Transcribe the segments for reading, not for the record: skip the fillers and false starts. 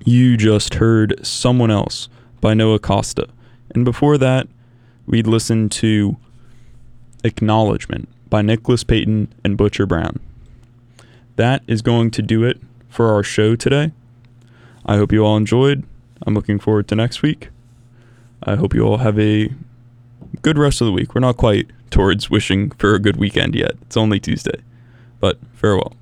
You just heard Someone Else by Noah Costa. And before that, we'd listened to Acknowledgement by Nicholas Payton and Butcher Brown. That is going to do it for our show today. I hope you all enjoyed. I'm looking forward to next week. I hope you all have a good rest of the week. We're not quite towards wishing for a good weekend yet. It's only Tuesday. But farewell.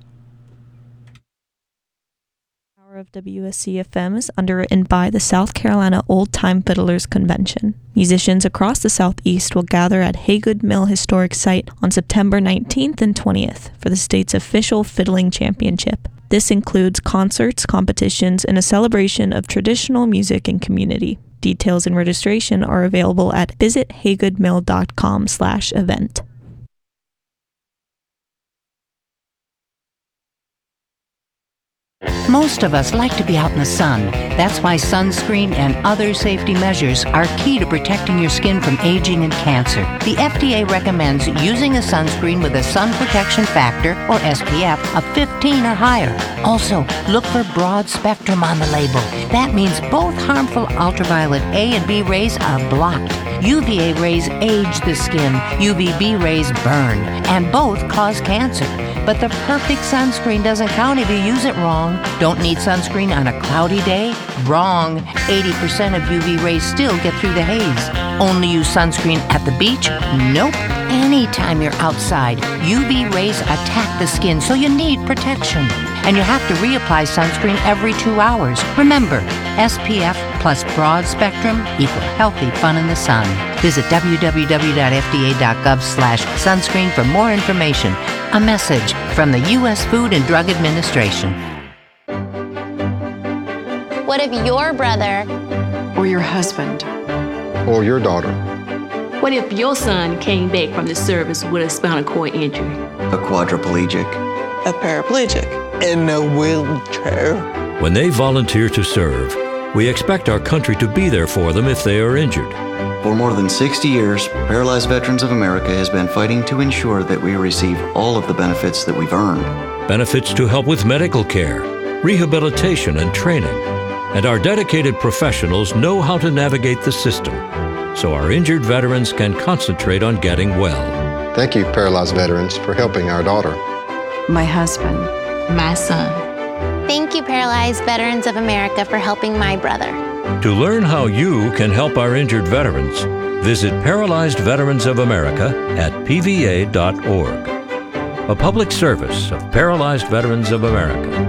Of WSC-FM is underwritten by the South Carolina Old Time Fiddlers Convention. Musicians across the Southeast will gather at Haygood Mill Historic Site on September 19th and 20th for the state's official fiddling championship. This includes concerts, competitions, and a celebration of traditional music and community. Details and registration are available at visithaygoodmill.com/event. Most of us like to be out in the sun. That's why sunscreen and other safety measures are key to protecting your skin from aging and cancer. The FDA recommends using a sunscreen with a sun protection factor, or SPF, of 15 or higher. Also, look for broad spectrum on the label. That means both harmful ultraviolet A and B rays are blocked. UVA rays age the skin, UVB rays burn, and both cause cancer. But the perfect sunscreen doesn't count if you use it wrong. Don't need sunscreen on a cloudy day? Wrong. 80% of UV rays still get through the haze. Only use sunscreen at the beach? Nope. Anytime you're outside, UV rays attack the skin, so you need protection. And you have to reapply sunscreen every 2 hours. Remember, SPF plus broad spectrum equal healthy fun in the sun. Visit www.fda.gov/sunscreen for more information. A message from the U.S. Food and Drug Administration. What if your brother or your husband or your daughter? What if your son came back from the service with a spinal cord injury? A quadriplegic. A paraplegic. In a wheelchair. When they volunteer to serve, we expect our country to be there for them if they are injured. For more than 60 years, Paralyzed Veterans of America has been fighting to ensure that we receive all of the benefits that we've earned. Benefits to help with medical care, rehabilitation, and training. And our dedicated professionals know how to navigate the system, so our injured veterans can concentrate on getting well. Thank you, Paralyzed Veterans, for helping our daughter. My husband. My son. Thank you, Paralyzed Veterans of America, for helping my brother. To learn how you can help our injured veterans, visit Paralyzed Veterans of America at pva.org. A public service of Paralyzed Veterans of America.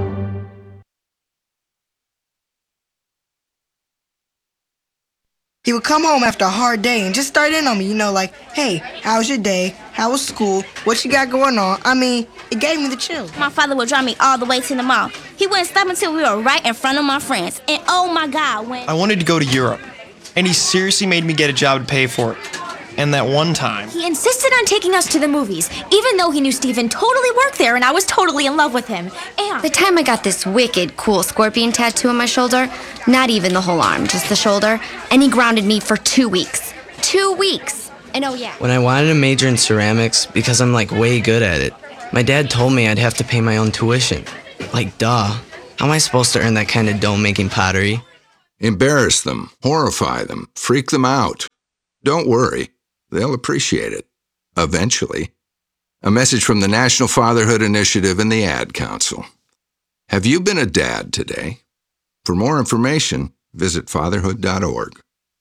He would come home after a hard day and just start in on me, like, hey, how was your day? How was school? What you got going on? I mean, it gave me the chills. My father would drive me all the way to the mall. He wouldn't stop until we were right in front of my friends. And oh my God, when I wanted to go to Europe, and he seriously made me get a job to pay for it. And that one time, he insisted on taking us to the movies, even though he knew Steven totally worked there and I was totally in love with him. And the time I got this wicked cool scorpion tattoo on my shoulder, not even the whole arm, just the shoulder, and he grounded me for 2 weeks. 2 weeks! And oh yeah. When I wanted to major in ceramics because I'm way good at it, my dad told me I'd have to pay my own tuition. Duh. How am I supposed to earn that kind of dough making pottery? Embarrass them, horrify them, freak them out. Don't worry. They'll appreciate it. Eventually. A message from the National Fatherhood Initiative and the Ad Council. Have you been a dad today? For more information, visit fatherhood.org.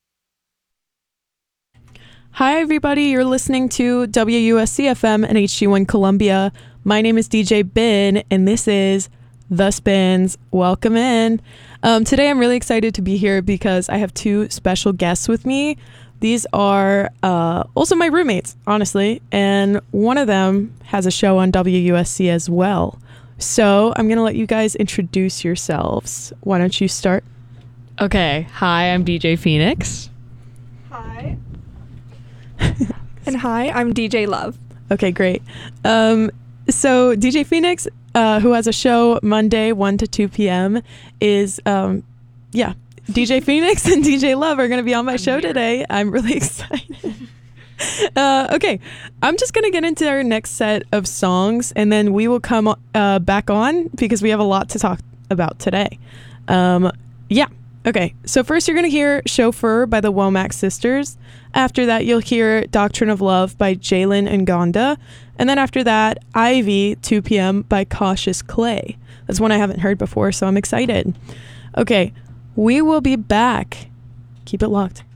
Hi, everybody. You're listening to WUSC-FM and HD1 Columbia. My name is DJ Bin, and this is The Spins. Welcome in. Today, I'm really excited to be here because I have two special guests with me. These are also my roommates, honestly, and one of them has a show on WUSC as well. So I'm going to let you guys introduce yourselves. Why don't you start? Okay. Hi, I'm DJ Phoenix. Hi. And hi, I'm DJ Love. Okay, great. So DJ Phoenix, who has a show Monday, 1 to 2 p.m., is, DJ Phoenix and DJ Love are going to be on my show today. I'm really excited. Okay, I'm just going to get into our next set of songs, and then we will come back on because we have a lot to talk about today. Yeah. Okay. So first you're going to hear Chauffeur by the Womack Sisters. After that, you'll hear Doctrine of Love by Jalen and Gonda. And then after that, Ivy, 2 p.m. by Cautious Clay. That's one I haven't heard before, so I'm excited. Okay. We will be back. Keep it locked.